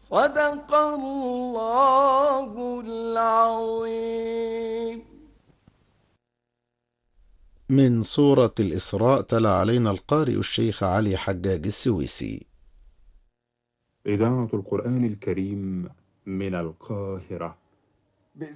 صدق الله العظيم. من سورة الإسراء تلا علينا القارئ الشيخ علي حجاج السويسي. إذاعة القرآن الكريم من القاهرة.